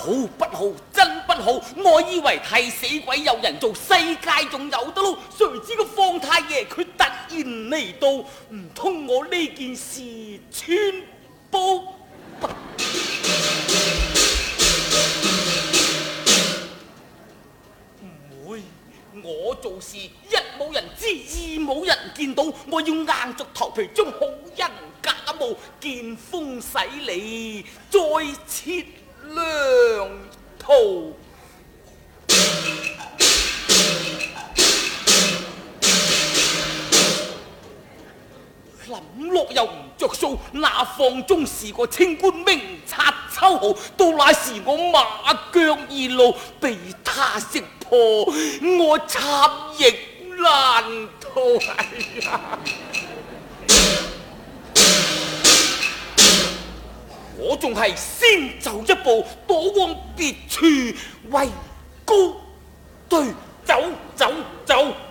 好不好，真不好！我以為替死鬼有人做，世界仲有得撈，誰知個方太爺佢突然嚟到，唔通我呢件事穿煲？唔會，我做事一冇人知，二冇人見到，我要硬着頭皮將好人假冒，見風使舵，再設良圖。諗落又唔着數，那放中是個清官明察秋毫，到那時我馬腳二路被他識破，我插翼難逃。哎呀！我仲係先走一步，躲往別處為高對，走走走。